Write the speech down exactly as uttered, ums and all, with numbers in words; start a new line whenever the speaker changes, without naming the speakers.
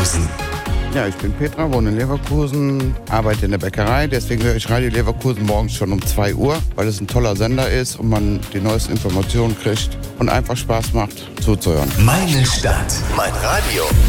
Leverkusen.
Ja, ich bin Petra, wohne in Leverkusen, arbeite in der Bäckerei. Deswegen höre ich Radio Leverkusen morgens schon um zwei Uhr, weil es ein toller Sender ist und man die neuesten Informationen kriegt und einfach Spaß macht zuzuhören.
Meine Stadt, mein Radio.